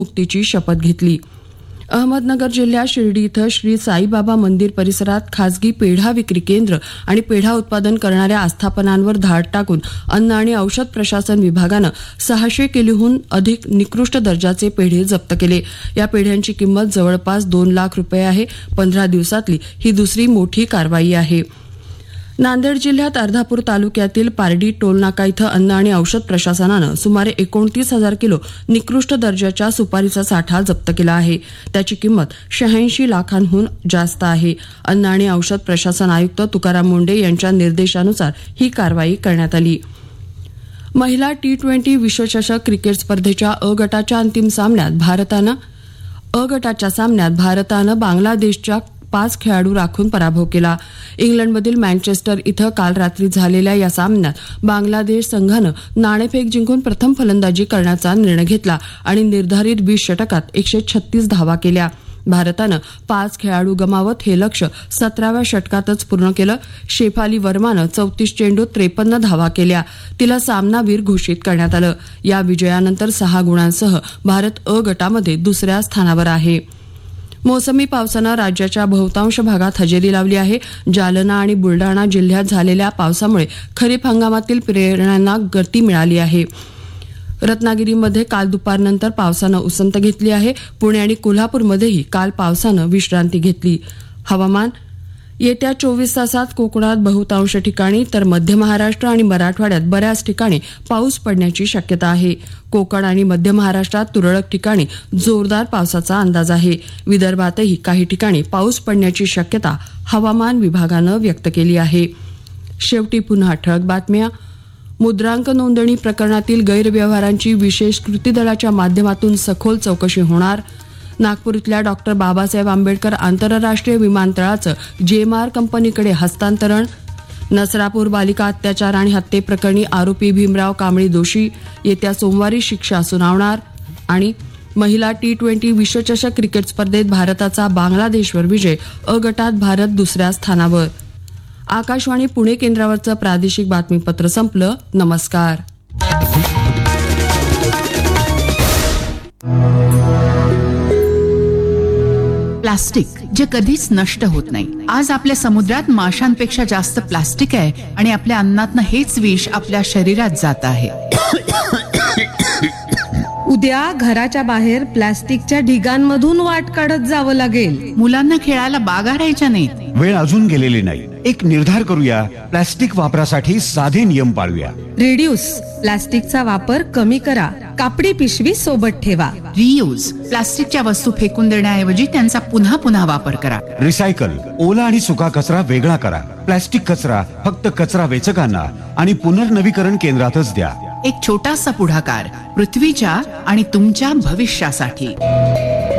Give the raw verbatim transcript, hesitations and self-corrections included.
मुक्तीची शपथ घेतली. अहमदनगर जिल्ह्यात शिर्डी इथं श्री साईबाबा मंदिर परिसरात खासगी पेढा विक्री केंद्र आणि पेढा उत्पादन करणाऱ्या आस्थापनांवर धाड टाकून अन्न आणि औषध प्रशासन विभागानं सहाशे किलोहून अधिक निकृष्ट दर्जाचे पेढे जप्त केले. या पेढ्यांची किंमत जवळपास दोन लाख रुपये आहे. पंधरा दिवसातली ही दुसरी मोठी कारवाई आहे. नांदेड जिल्ह्यात अर्धापूर तालुक्यातील पारडी टोलनाका इथं अन्न आणि औषध प्रशासनानं सुमारे एकोणतीस हजार किलो निकृष्ट दर्जाच्या सुपारीचा साठा जप्त केला आहे. त्याची किंमत शहाऐंशी लाखांहून जास्त आहे. अन्न आणि औषध प्रशासन आयुक्त तुकाराम मुंडे यांच्या निर्देशानुसार ही कारवाई करण्यात आली. महिला टी ट्वेंटी विश्वचषक क्रिकेट स्पर्धेच्या अ गटाच्या अंतिम सामन्यात भारतानं अ गटाच्या सामन्यात भारतानं बांगलादेशच्या पाच खेळाडू राखून पराभव केला. इंग्लंडमधील मँचेस्टर इथं काल रात्री झालेल्या या सामन्यात बांगलादेश संघानं नाणेफेक जिंकून प्रथम फलंदाजी करण्याचा निर्णय घेतला आणि निर्धारित वीस षटकात एकशे छत्तीस धावा केल्या. भारतानं पाच खेळाडू गमावत हे लक्ष्य सतराव्या षटकातच पूर्ण केलं. शेफाली वर्मानं चौतीस चेंडूत त्रेपन्न धावा केल्या. तिला सामनावीर घोषित करण्यात आलं. या विजयानंतर सहा गुणांसह भारत अ गटामध्ये दुसऱ्या स्थानावर आहे. मोसमी पावसानं राज्याच्या बहुतांश भागात हजेरी लावली आहे. जालना आणि बुलडाणा जिल्ह्यात झालेल्या पावसामुळे खरीप हंगामातील पेरण्यांना गती मिळाली आहे. रत्नागिरीमध्ये काल दुपारनंतर पावसानं उसंत घेतली आहे. पुणे आणि कोल्हापूरमध्येही काल पावसानं विश्रांती घेतली. हवामान येत्या चोवीस तासात कोकणात बहुतांश ठिकाणी तर मध्य महाराष्ट्र आणि मराठवाड्यात बऱ्याच ठिकाणी पाऊस पडण्याची शक्यता आहे. कोकण आणि मध्य महाराष्ट्रात तुरळक ठिकाणी जोरदार पावसाचा अंदाज आहे. विदर्भातही काही ठिकाणी पाऊस पडण्याची शक्यता हवामान विभागानं व्यक्त केली आहे. शेवटी पुन्हा ठळक बातम्या. मुद्रांक नोंदणी प्रकरणातील गैरव्यवहारांची विशेष कृती दलाच्या माध्यमातून सखोल चौकशी होणार. नागपूर इथल्या डॉक्टर बाबासाहेब आंबेडकर आंतरराष्ट्रीय विमानतळाचं जेएमआर कंपनीकडे हस्तांतरण. नसरापूर बालिका अत्याचार आणि हत्येप्रकरणी आरोपी भीमराव कांबळी दोषी, येत्या सोमवारी शिक्षा सुनावणार. आणि महिला टी ट्वेंटी विश्वचषक क्रिकेट स्पर्धेत भारताचा बांगलादेशवर विजय, अ गटात भारत दुसऱ्या स्थानावर. आकाशवाणी पुणे केंद्रावरचं प्रादेशिक बातमीपत्र संपलं. नमस्कार. प्लास्टिक जे कधीच नष्ट होत नाही. आज आपल्या समुद्रात माशांपेक्षा जास्त प्लास्टिक आहे आणि आपल्या अन्नातनं हेच विष आपल्या शरीरात जात आहे. उद्या घराच्या बाहेर प्लास्टिकच्या ढिगांमधून वाट काढत जावं लागेल. मुलांना खेळायला बागा राहायच्या नाहीत. वेळ अजून गेलेली नाही. एक निर्धार करूया. प्लास्टिक वापरासाठी साधे नियम पाळूया. रिड्यूस, प्लास्टिकचा वापर कमी करा. कापडी पिशवी सोबत ठेवा. रियूज, प्लास्टिकच्या वस्तू फेकून देण्याऐवजी त्यांचा पुन्हा पुन्हा वापर करा. रिसायकल, ओला आणि सुका कचरा वेगळा करा. प्लास्टिक कचरा फक्त कचरा वेचकांना आणि पुनर्नवीकरण केंद्रातच द्या. एक छोटासा पुढाकार पृथ्वीच्या आणि तुमच्या भविष्यासाठी.